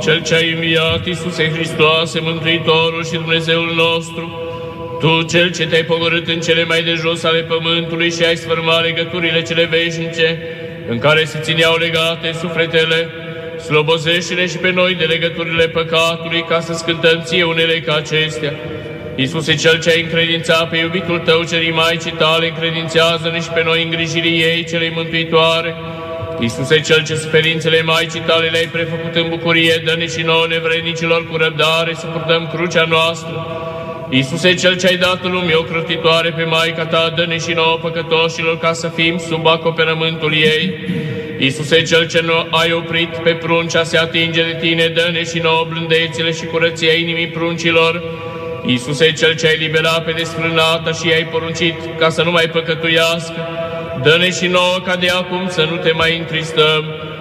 Cel ce ai înviat, Iisuse Hristoase, Mântuitorul și Dumnezeul nostru, Tu, Cel ce te-ai pogorât în cele mai de jos ale pământului și ai sfârmat legăturile cele veșnice, în care se țineau legate sufletele, slobozește-ne și pe noi de legăturile păcatului, ca să scântăm ție unele ca acestea. Iisuse, Cel ce ai încredințat pe iubitul Tău celui Maicii Tale, încredințează-ne și pe noi îngrijirii ei celei mântuitoare. Iisuse, Cel ce suferințele Maicii Tale le-ai prefăcut în bucurie, dă-ne și nouă nevrednicilor cu răbdare să purtăm crucea noastră. Iisuse, Cel ce ai dat lumii ocrotitoare pe Maica Ta, dă-ne și nouă păcătoșilor ca să fim sub acoperământul ei. Iisuse, Cel ce nu ai oprit pe pruncea se atinge de Tine, dă-ne și nouă blândețile și curăția inimii pruncilor. Iisuse, Cel ce ai liberat pe desfrânata și i-ai poruncit ca să nu mai păcătuiască, dă-ne și nouă ca de acum să nu te mai întristăm.